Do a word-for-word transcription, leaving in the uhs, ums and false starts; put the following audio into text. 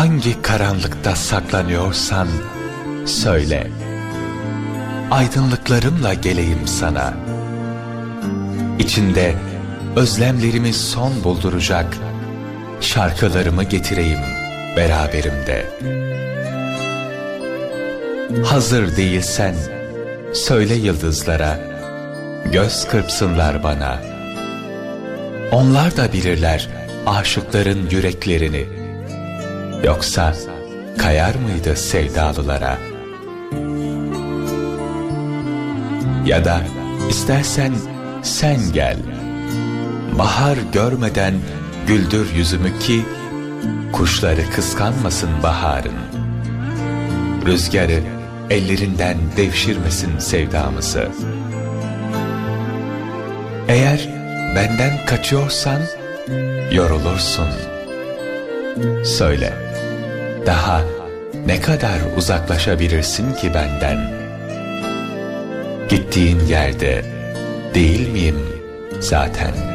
hangi karanlıkta saklanıyorsan söyle. Aydınlıklarımla geleyim sana. İçinde özlemlerimi son bulduracak şarkılarımı getireyim beraberimde. Hazır değilsen söyle yıldızlara, göz kırpsınlar bana. Onlar da bilirler aşıkların yüreklerini. Yoksa kayar mıydı sevdalılara? Ya da istersen sen gel, bahar görmeden güldür yüzümü ki kuşları kıskanmasın baharın. Rüzgarı ellerinden devşirmesin sevdamızı. Eğer benden kaçıyorsan yorulursun. Söyle, daha ne kadar uzaklaşabilirsin ki benden? Gittiğin yerde değil miyim zaten?